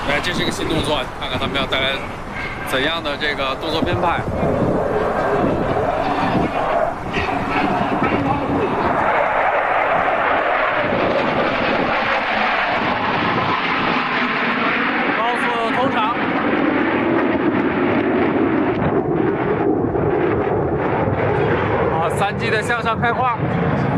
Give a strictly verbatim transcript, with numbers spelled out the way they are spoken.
来，这是一个新动作，看看他们要带来怎样的这个动作编排。高速通场。好，三级的向上开肓。